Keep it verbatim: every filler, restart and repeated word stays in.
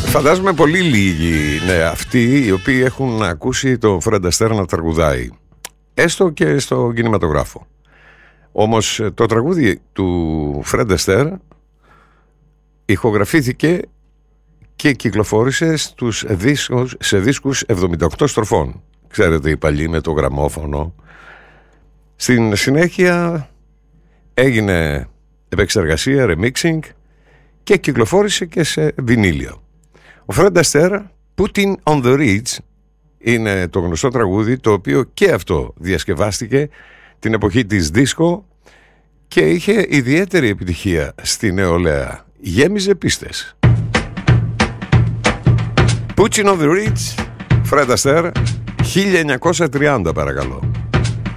Φαντάζομαι πολύ λίγοι είναι αυτοί οι οποίοι έχουν ακούσει τον Fred Astaire να τραγουδάει, έστω και στο κινηματογράφο. Όμως το τραγούδι του Fred Astaire ηχογραφήθηκε και κυκλοφόρησε στους δίσκους, σε δίσκους εβδομήντα οκτώ στροφών. Ξέρετε, οι παλιοί με το γραμμόφωνο. Στην συνέχεια έγινε επεξεργασία, remixing και κυκλοφόρησε και σε βινίλιο. Ο Fred Astaire, Putting on the Ridge, είναι το γνωστό τραγούδι, το οποίο και αυτό διασκευάστηκε την εποχή της δίσκο και είχε ιδιαίτερη επιτυχία στη νεολαία. Γέμιζε πίστες. Putting on the Ridge, Fred Astaire, χίλια εννιακόσια τριάντα παρακαλώ.